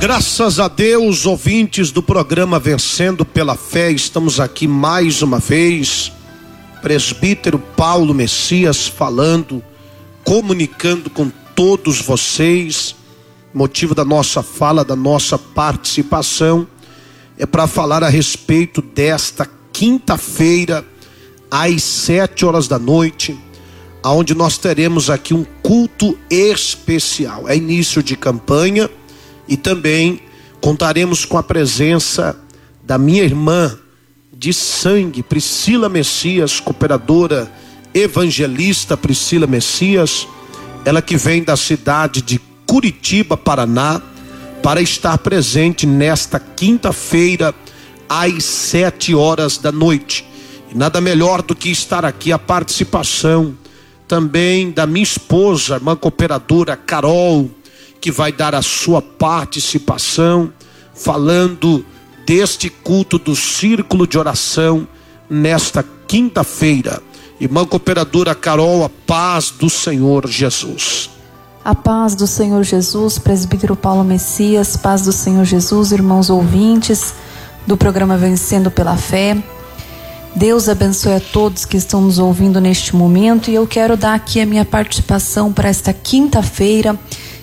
Graças a Deus, ouvintes do programa Vencendo pela Fé, estamos aqui mais uma vez. Presbítero Paulo Messias falando, comunicando com todos vocês. Motivo da nossa fala, da nossa participação, é para falar a respeito desta quinta-feira, às 7 horas da noite, onde nós teremos aqui um culto especial. É início de campanha. E também contaremos com a presença da minha irmã de sangue, Priscila Messias, cooperadora evangelista Priscila Messias, ela que vem da cidade de Curitiba, Paraná, para estar presente nesta quinta-feira, às 7 horas da noite. E nada melhor do que estar aqui a participação também da minha esposa, irmã cooperadora Carol, que vai dar a sua participação, falando deste culto do círculo de oração nesta quinta-feira. Irmã cooperadora Carol, a paz do Senhor Jesus. A paz do Senhor Jesus, presbítero Paulo Messias, paz do Senhor Jesus, irmãos ouvintes do programa Vencendo pela Fé. Deus abençoe a todos que estão nos ouvindo neste momento, e eu quero dar aqui a minha participação para esta quinta-feira,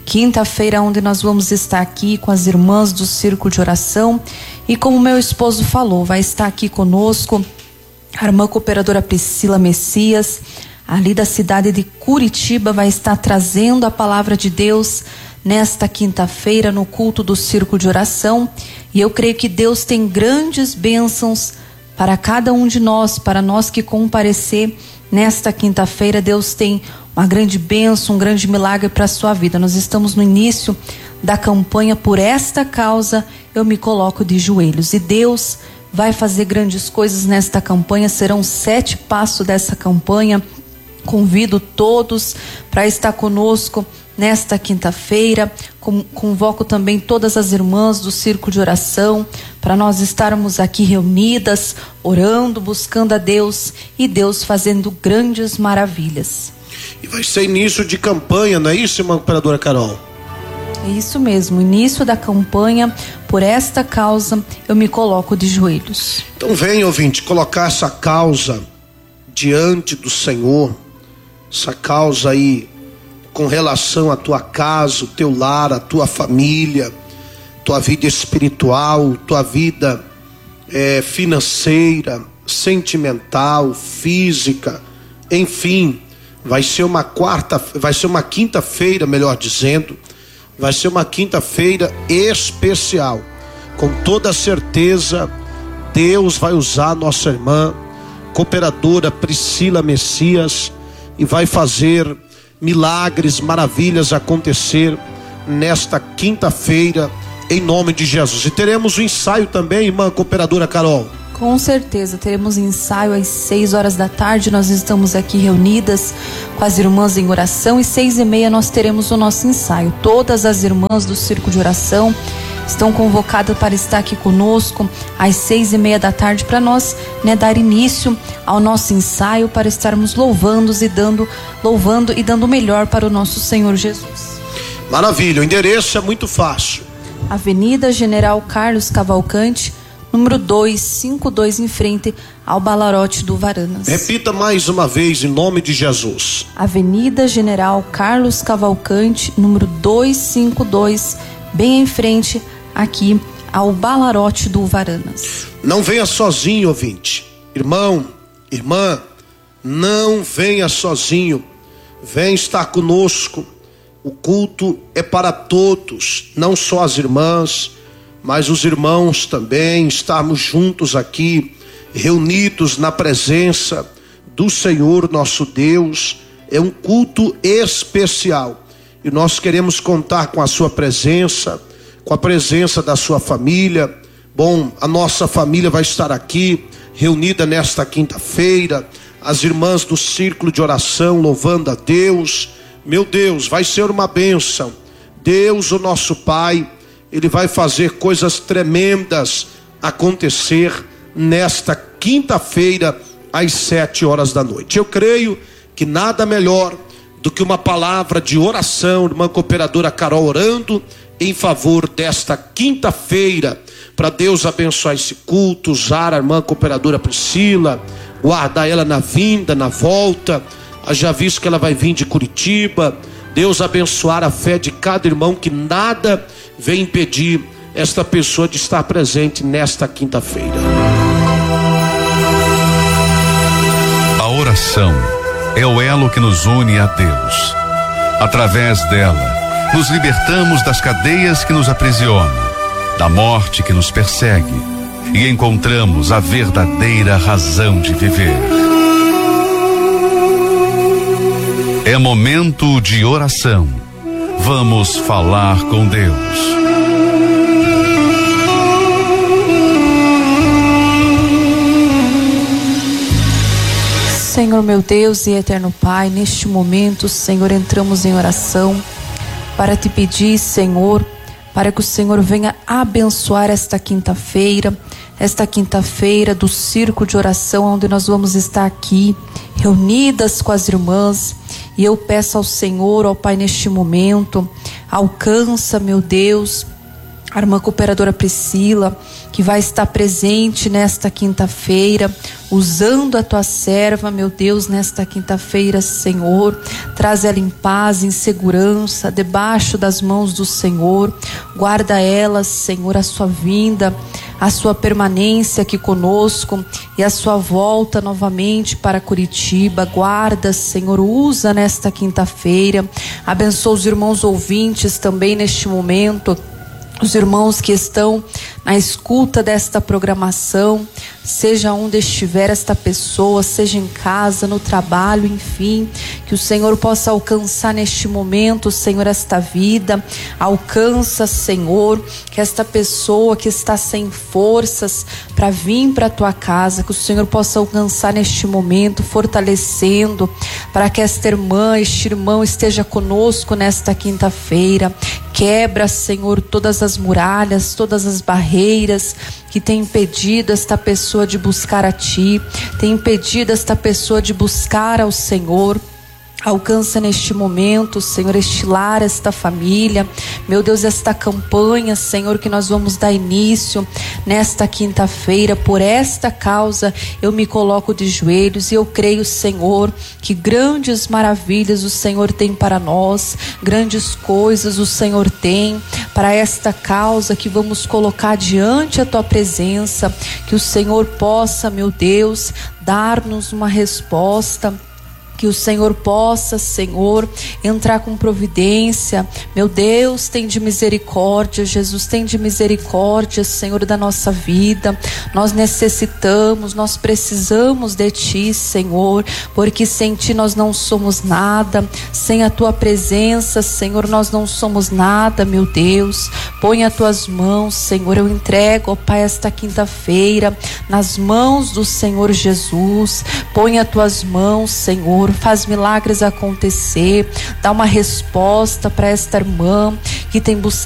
onde nós vamos estar aqui com as irmãs do Círculo de Oração, e como meu esposo falou, vai estar aqui conosco a irmã cooperadora Priscila Messias, ali da cidade de Curitiba, vai estar trazendo a palavra de Deus nesta quinta-feira no culto do Círculo de Oração, e eu creio que Deus tem grandes bênçãos para cada um de nós, para nós que comparecer nesta quinta-feira. Deus tem uma grande bênção, um grande milagre para a sua vida. Nós estamos no início da campanha Por Esta Causa Eu Me Coloco de Joelhos, e Deus vai fazer grandes coisas nesta campanha. Serão 7 passos dessa campanha. Convido todos para estar conosco nesta quinta-feira. Convoco também todas as irmãs do Círculo de Oração para nós estarmos aqui reunidas, orando, buscando a Deus, e Deus fazendo grandes maravilhas. E vai ser início de campanha, não é isso, irmã cooperadora Carol? É isso mesmo, início da campanha Por Esta Causa Eu Me Coloco de Joelhos. Então vem, ouvinte, colocar essa causa diante do Senhor, essa causa aí com relação à tua casa, o teu lar, a tua família, tua vida espiritual, tua vida financeira, sentimental, física, enfim. Vai ser uma quinta-feira, melhor dizendo, vai ser uma quinta-feira especial. Com toda certeza, Deus vai usar nossa irmã cooperadora Priscila Messias e vai fazer milagres, maravilhas acontecer nesta quinta-feira, em nome de Jesus. E teremos um ensaio também, irmã cooperadora Carol. Com certeza, teremos ensaio às 6 horas da tarde. Nós estamos aqui reunidas com as irmãs em oração, e 6h30 nós teremos o nosso ensaio. Todas as irmãs do Círculo de Oração estão convocadas para estar aqui conosco às 6h30 da tarde, para nós dar início ao nosso ensaio, para estarmos louvando e dando o melhor para o nosso Senhor Jesus. Maravilha, o endereço é muito fácil. Avenida General Carlos Cavalcante, número 252, em frente ao Balarote do Varanas. Repita mais uma vez, em nome de Jesus. Avenida General Carlos Cavalcante, número 252, bem em frente aqui ao Balarote do Varanas. Não venha sozinho, ouvinte. Irmão, irmã, não venha sozinho. Vem estar conosco. O culto é para todos, não só as irmãs, mas os irmãos também. Estarmos juntos aqui, reunidos na presença do Senhor nosso Deus. É um culto especial, e nós queremos contar com a sua presença, com a presença da sua família. Bom, a nossa família vai estar aqui reunida nesta quinta-feira, as irmãs do Círculo de Oração louvando a Deus. Meu Deus, vai ser uma bênção. Deus, o nosso Pai, Ele vai fazer coisas tremendas acontecer nesta quinta-feira às 7 horas da noite. Eu creio que nada melhor do que uma palavra de oração, irmã cooperadora Carol orando em favor desta quinta-feira, para Deus abençoar esse culto, usar a irmã cooperadora Priscila, guardar ela na vinda, na volta. Já visto que ela vai vir de Curitiba. Deus abençoar a fé de cada irmão, que nada vem impedir esta pessoa de estar presente nesta quinta-feira. A oração é o elo que nos une a Deus. Através dela, nos libertamos das cadeias que nos aprisionam, da morte que nos persegue, e encontramos a verdadeira razão de viver. É momento de oração. Vamos falar com Deus. Senhor meu Deus e eterno Pai, neste momento, Senhor, entramos em oração para te pedir, Senhor, para que o Senhor venha abençoar esta quinta-feira do círculo de oração, onde nós vamos estar aqui, reunidas com as irmãs. E eu peço ao Senhor, ao Pai, neste momento, alcança, meu Deus, a irmã cooperadora Priscila, que vai estar presente nesta quinta-feira, usando a tua serva, meu Deus, nesta quinta-feira, Senhor. Traz ela em paz, em segurança, debaixo das mãos do Senhor. Guarda ela, Senhor, a sua vinda, a sua permanência aqui conosco e a sua volta novamente para Curitiba. Guarda, Senhor, usa nesta quinta-feira. Abençoa os irmãos ouvintes também neste momento, os irmãos que estão na escuta desta programação, seja onde estiver esta pessoa, seja em casa, no trabalho, enfim, que o Senhor possa alcançar neste momento, Senhor, esta vida. Alcança, Senhor, que esta pessoa que está sem forças para vir para a tua casa, que o Senhor possa alcançar neste momento, fortalecendo, para que esta irmã, este irmão esteja conosco nesta quinta-feira. Quebra, Senhor, todas as muralhas, todas as barreiras que tem impedido esta pessoa de buscar a Ti, tem impedido esta pessoa de buscar ao Senhor. Alcança neste momento, Senhor, este lar, esta família, meu Deus, esta campanha, Senhor, que nós vamos dar início nesta quinta-feira. Por esta causa eu me coloco de joelhos e eu creio, Senhor, que grandes maravilhas o Senhor tem para nós, grandes coisas o Senhor tem para esta causa que vamos colocar diante a tua presença. Que o Senhor possa, meu Deus, dar-nos uma resposta. Que o Senhor possa, Senhor, entrar com providência. Meu Deus, tem de misericórdia. Jesus, tem de misericórdia, Senhor, da nossa vida. Nós necessitamos, nós precisamos de Ti, Senhor, porque sem Ti nós não somos nada. Sem a Tua presença, Senhor, nós não somos nada, meu Deus. Põe as Tuas mãos, Senhor. Eu entrego, ó Pai, esta quinta-feira nas mãos do Senhor Jesus. Põe as Tuas mãos, Senhor. Faz milagres acontecer, dá uma resposta para esta irmã que tem buscado